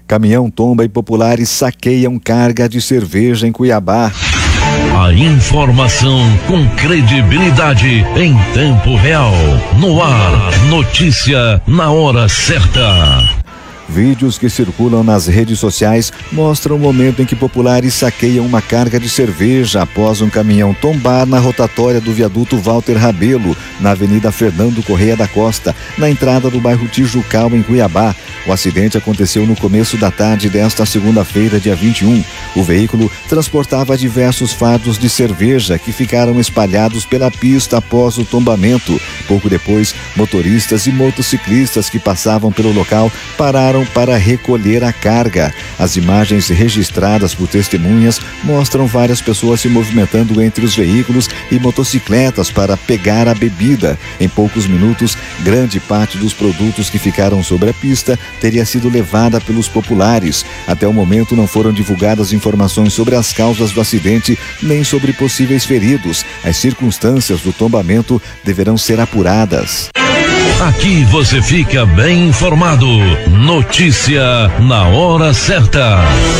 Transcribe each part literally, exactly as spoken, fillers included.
Caminhão tomba e populares saqueiam carga de cerveja em Cuiabá. A informação com credibilidade em tempo real. No ar, notícia na hora certa. Vídeos que circulam nas redes sociais mostram o momento em que populares saqueiam uma carga de cerveja após um caminhão tombar na rotatória do viaduto Walter Rabelo, na Avenida Fernando Correia da Costa, na entrada do bairro Tijucal, em Cuiabá. O acidente aconteceu no começo da tarde desta segunda-feira, dia vinte e um. O veículo transportava diversos fardos de cerveja que ficaram espalhados pela pista após o tombamento. Pouco depois, motoristas e motociclistas que passavam pelo local pararam para recolher a carga. As imagens registradas por testemunhas mostram várias pessoas se movimentando entre os veículos e motocicletas para pegar a bebida. Em poucos minutos, grande parte dos produtos que ficaram sobre a pista teria sido levada pelos populares. Até o momento não foram divulgadas informações sobre as causas do acidente nem sobre possíveis feridos. As circunstâncias do tombamento deverão ser apuradas. Aqui você fica bem informado. Notícia na hora certa.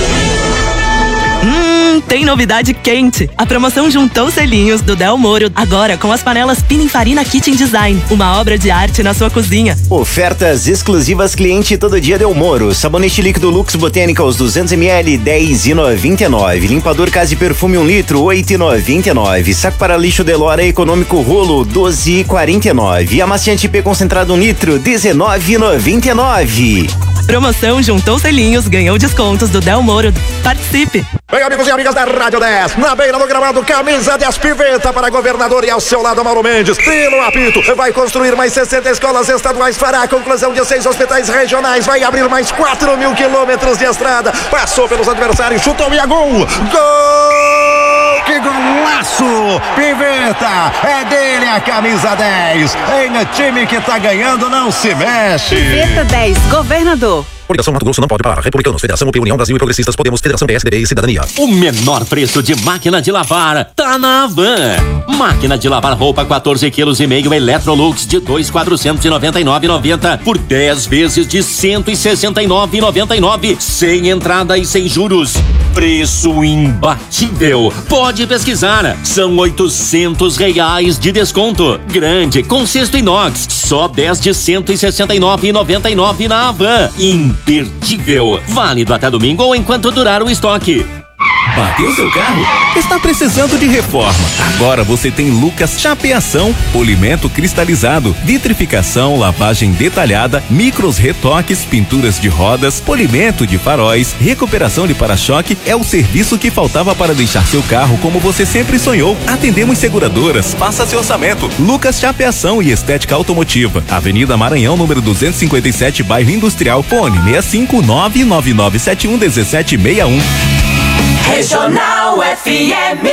Hum, tem novidade quente. A promoção juntou selinhos do Del Moro, agora com as panelas Pininfarina Kitchen Design, uma obra de arte na sua cozinha. Ofertas exclusivas cliente todo dia Del Moro. Sabonete líquido Lux Botanicals duzentos mililitros, dez reais e noventa e nove centavos. Limpador Casa e Perfume um litro, oito reais e noventa e nove centavos. Saco para lixo Delora econômico rolo, doze reais e quarenta e nove centavos. E amaciante P concentrado um litro, dezenove reais e noventa e nove centavos. Promoção juntou selinhos, ganhou descontos do Del Moro. Participe! Bem, amigos e amigas da Rádio dez, na beira do gramado, camisa dez Piveta para governador e ao seu lado Mauro Mendes. E no apito, vai construir mais sessenta escolas estaduais, fará a conclusão de seis hospitais regionais, vai abrir mais quatro mil quilômetros de estrada. Passou pelos adversários, chutou e a gol! Gol! Que golaço! Piveta, é dele a camisa dez. Em time que tá ganhando, não se mexe. Piveta dez, governador. Coligação Mato Grosso não pode parar. Republicanos, Federação U P, União Brasil e Progressistas, Podemos, Federação P S D B e Cidadania. O menor preço de máquina de lavar tá na Havan. Máquina de lavar roupa quatorze quilos e meio Electrolux de dois mil quatrocentos e noventa e nove reais e noventa centavos por dez vezes de cento e sessenta e nove reais e noventa e nove centavos, sem entrada e sem juros. Preço imbatível. Pode pesquisar. São oitocentos reais de desconto. Grande, com cesto inox. Só dez de cento e sessenta e nove reais e noventa e nove centavos na Havan. Imperdível. Válido até domingo ou enquanto durar o estoque. Bateu seu carro? Está precisando de reforma? Agora você tem Lucas Chapeação, polimento cristalizado, vitrificação, lavagem detalhada, micros retoques, pinturas de rodas, polimento de faróis, recuperação de para-choque. É o serviço que faltava para deixar seu carro como você sempre sonhou. Atendemos seguradoras, faça seu orçamento. Lucas Chapeação e Estética Automotiva, Avenida Maranhão, número duzentos e cinquenta e sete, bairro Industrial, fone seis cinco nove nove nove sete um um sete seis um. Regional F M.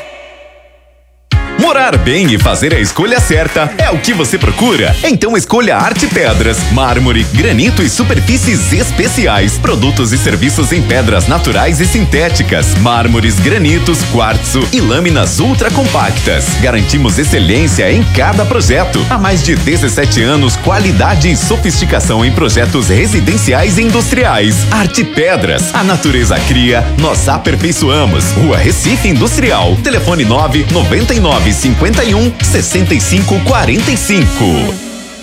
Morar bem e fazer a escolha certa é o que você procura? Então escolha Arte Pedras, mármore, granito e superfícies especiais. Produtos e serviços em pedras naturais e sintéticas, mármores, granitos, quartzo e lâminas ultra compactas. Garantimos excelência em cada projeto. Há mais de dezessete anos, qualidade e sofisticação em projetos residenciais e industriais. Arte Pedras, a natureza cria, nós aperfeiçoamos. Rua Recife Industrial, telefone nove nove nove cinquenta e um sessenta e cinco quarenta e cinco.